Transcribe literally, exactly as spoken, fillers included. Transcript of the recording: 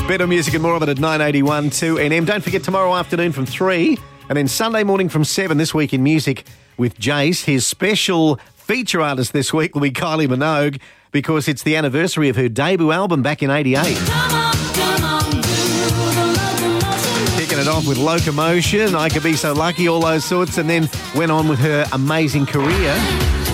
Better music and more of it at nine eighty-one two N M. Don't forget tomorrow afternoon from three and then Sunday morning from seven this week in music with Jace. His special feature artist this week will be Kylie Minogue because it's the anniversary of her debut album back in eighty-eight. Come on, come on, do the locomotion. Kicking it off with Locomotion, I Could Be So Lucky, all those sorts, and then went on with her amazing career.